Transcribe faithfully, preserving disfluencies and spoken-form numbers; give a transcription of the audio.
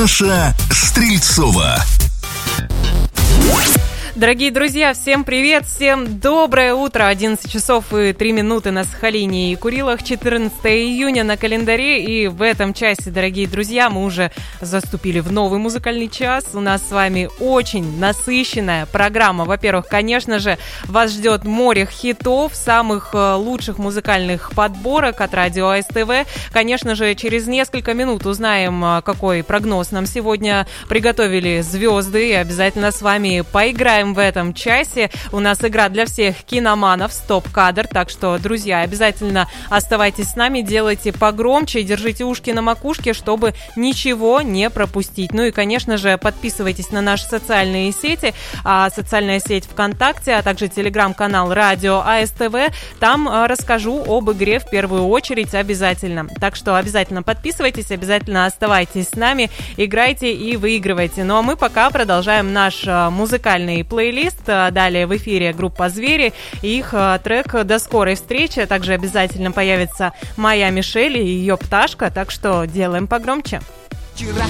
Саша Стрельцова. Дорогие друзья, всем привет, всем доброе утро. одиннадцать часов и три минуты на Сахалине и Курилах, четырнадцатое июня на календаре. И в этом часе, дорогие друзья, мы уже заступили в новый музыкальный час. У нас с вами очень насыщенная программа. Во-первых, конечно же, вас ждет море хитов, самых лучших музыкальных подборок от радио СТВ. Конечно же, через несколько минут узнаем, какой прогноз нам сегодня приготовили звезды. И обязательно с вами поиграем в этом часе. У нас игра для всех киноманов «Стоп-кадр». Так что, друзья, обязательно оставайтесь с нами, делайте погромче, держите ушки на макушке, чтобы ничего не пропустить. Ну и, конечно же, подписывайтесь на наши социальные сети. А, социальная сеть ВКонтакте, а также телеграм-канал радио АСТВ. Там а, расскажу об игре в первую очередь обязательно. Так что обязательно подписывайтесь, обязательно оставайтесь с нами, играйте и выигрывайте. Ну а мы пока продолжаем наш а, музыкальный плейлист. Далее в эфире группа «Звери» и их трек «До скорой встречи». Также обязательно появится моя Мишель и ее пташка, так что делаем погромче. Вчера